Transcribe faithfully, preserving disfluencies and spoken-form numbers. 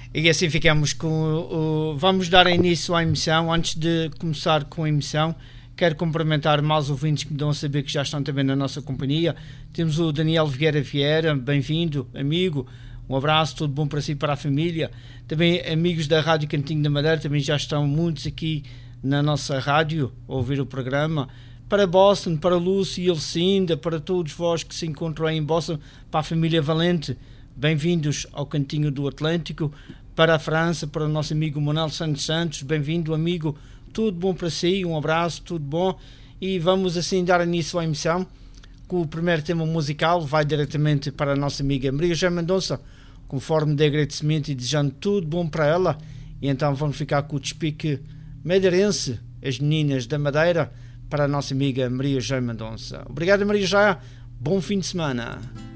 E assim ficamos com o, o... Vamos dar início à emissão. Antes de começar com a emissão, quero cumprimentar mais ouvintes que me dão a saber que já estão também na nossa companhia. Temos o Daniel Vieira Vieira, bem-vindo, amigo. Um abraço, tudo bom para si e para a família. Também amigos da Rádio Cantinho da Madeira, também já estão muitos aqui na nossa rádio a ouvir o programa. Para Boston, para Lúcia e Elcinda, para todos vós que se encontram aí em Boston, para a família Valente, bem-vindos ao Cantinho do Atlântico. Para a França, para o nosso amigo Manuel Santos Santos, bem-vindo, amigo. Tudo bom para si, um abraço, tudo bom. E vamos assim dar início à emissão, com o primeiro tema musical, vai diretamente para a nossa amiga Maria José Mendonça, com forma de agradecimento e desejando tudo bom para ela. E então vamos ficar com o despique madeirense, as meninas da Madeira, para a nossa amiga Maria José Mendonça. Obrigado, Maria José, bom fim de semana.